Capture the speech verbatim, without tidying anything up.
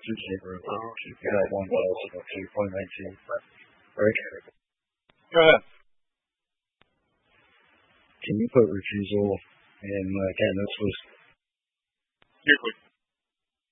two zero two one thousand two point nineteen. Rick, Go ahead. can you put refusal in uh, cat notes, please? Here, quick.